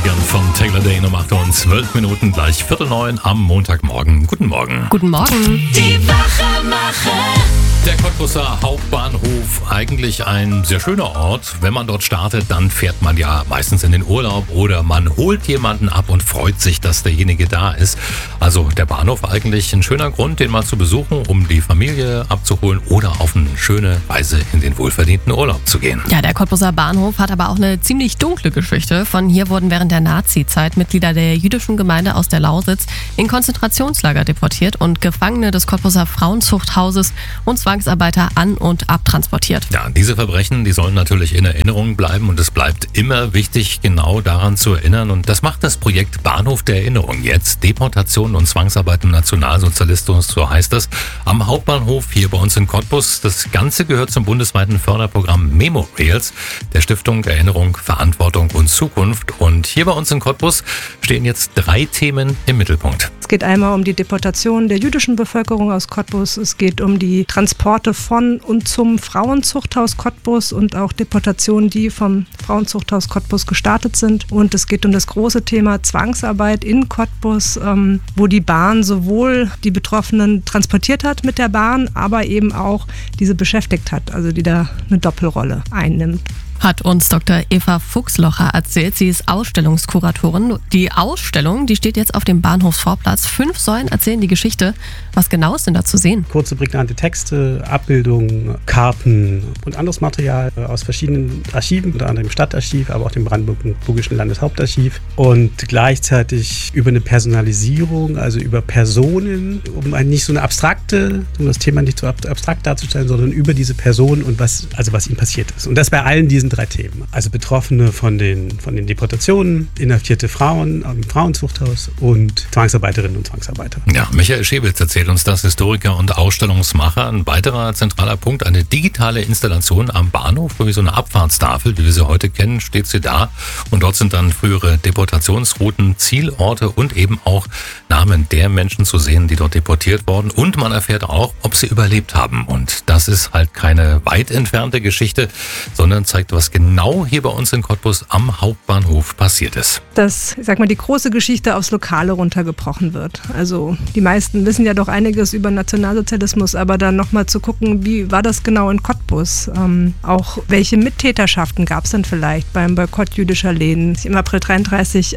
Klassikern von Taylor Dayne um 8 und 12 Minuten, gleich 8:45 am Montagmorgen. Guten Morgen. Guten Morgen. Die Wachmacher. Der Cottbuser Hauptbahnhof, eigentlich ein sehr schöner Ort. Wenn man dort startet, dann fährt man ja meistens in den Urlaub oder man holt jemanden ab und freut sich, dass derjenige da ist. Also der Bahnhof eigentlich ein schöner Grund, den mal zu besuchen, um die Familie abzuholen oder auf eine schöne Weise in den wohlverdienten Urlaub zu gehen. Ja, der Cottbuser Bahnhof hat aber auch eine ziemlich dunkle Geschichte. Von hier wurden während der Nazi-Zeit Mitglieder der jüdischen Gemeinde aus der Lausitz in Konzentrationslager deportiert und Gefangene des Cottbuser Frauenzuchthauses und Zwangsarbeiter an- und abtransportiert. Ja, diese Verbrechen, die sollen natürlich in Erinnerung bleiben und es bleibt immer wichtig, genau daran zu erinnern. Und das macht das Projekt Bahnhof der Erinnerung jetzt. Deportation und Zwangsarbeit im Nationalsozialismus, so heißt das, am Hauptbahnhof hier bei uns in Cottbus. Das Ganze gehört zum bundesweiten Förderprogramm Memorials der Stiftung Erinnerung, Verantwortung und Zukunft. Und hier bei uns in Cottbus stehen jetzt 3 Themen im Mittelpunkt. Es geht einmal um die Deportation der jüdischen Bevölkerung aus Cottbus. Es geht um die Transporte von und zum Frauenzuchthaus Cottbus und auch Deportationen, die vom Frauenzuchthaus Cottbus gestartet sind. Und es geht um das große Thema Zwangsarbeit in Cottbus, wo die Bahn sowohl die Betroffenen transportiert hat mit der Bahn, aber eben auch diese beschäftigt hat, also die da eine Doppelrolle einnimmt. Hat uns Dr. Eva Fuchslocher erzählt. Sie ist Ausstellungskuratorin. Die Ausstellung, die steht jetzt auf dem Bahnhofsvorplatz. 5 Säulen erzählen die Geschichte. Was genau ist denn da zu sehen? Kurze, prägnante Texte, Abbildungen, Karten und anderes Material aus verschiedenen Archiven, unter anderem dem Stadtarchiv, aber auch dem Brandenburgischen Landeshauptarchiv. Und gleichzeitig über eine Personalisierung, also über Personen, um nicht so eine abstrakte, um das Thema nicht so abstrakt darzustellen, sondern über diese Personen und was ihnen passiert ist. Und das bei allen diesen 3 Themen. Also Betroffene von den Deportationen, inhaftierte Frauen im Frauenzuchthaus und Zwangsarbeiterinnen und Zwangsarbeiter. Ja, Michael Schewitz erzählt uns das, Historiker und Ausstellungsmacher. Ein weiterer zentraler Punkt, eine digitale Installation am Bahnhof, wie so eine Abfahrtstafel, wie wir sie heute kennen, steht sie da. Und dort sind dann frühere Deportationsrouten, Zielorte und eben auch Namen der Menschen zu sehen, die dort deportiert wurden. Und man erfährt auch, ob sie überlebt haben. Und das ist halt keine weit entfernte Geschichte, sondern zeigt, was genau hier bei uns in Cottbus am Hauptbahnhof passiert ist. Dass, die große Geschichte aufs Lokale runtergebrochen wird. Also die meisten wissen ja doch einiges über Nationalsozialismus, aber dann nochmal zu gucken, wie war das genau in Cottbus? Auch welche Mittäterschaften gab es denn vielleicht beim Boykott jüdischer Läden im April 1933,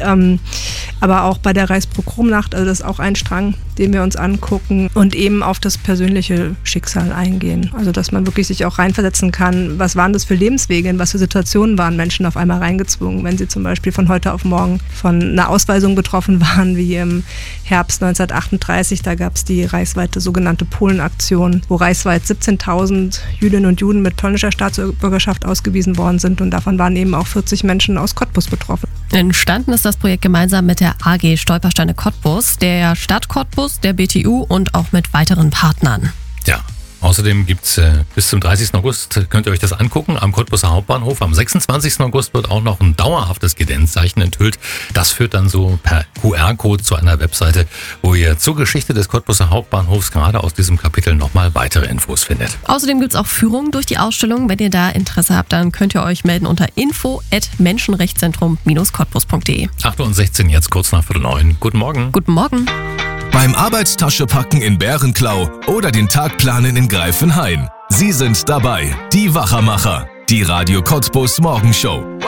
aber auch bei der Reichspogromnacht, also das ist auch ein Strang, den wir uns angucken und eben auf das persönliche Schicksal eingehen. Also dass man wirklich sich auch reinversetzen kann, was waren das für Lebenswege, in was für Situationen waren Menschen auf einmal reingezwungen, wenn sie zum Beispiel von heute auf morgen von einer Ausweisung betroffen waren, wie im Herbst 1938, da gab es die reichsweite sogenannte Polenaktion, wo reichsweit 17.000 Jüdinnen und Juden mit polnischer Staatsbürgerschaft ausgewiesen worden sind und davon waren eben auch 40 Menschen aus Cottbus betroffen. Entstanden ist das Projekt gemeinsam mit der AG Stolpersteine Cottbus, der Stadt Cottbus, der BTU und auch mit weiteren Partnern. Ja. Außerdem gibt's bis zum 30. August, könnt ihr euch das angucken, am Cottbuser Hauptbahnhof. Am 26. August wird auch noch ein dauerhaftes Gedenkzeichen enthüllt. Das führt dann so per QR-Code zu einer Webseite, wo ihr zur Geschichte des Cottbuser Hauptbahnhofs gerade aus diesem Kapitel nochmal weitere Infos findet. Außerdem gibt's auch Führungen durch die Ausstellung. Wenn ihr da Interesse habt, dann könnt ihr euch melden unter info@menschenrechtszentrum-cottbus.de. 8:16 Uhr, jetzt kurz nach 8:45. Guten Morgen. Guten Morgen. Beim Arbeitstasche packen in Bärenklau oder den Tag planen in Greifenhain. Sie sind dabei, die Wachermacher, die Radio Cottbus Morgenshow.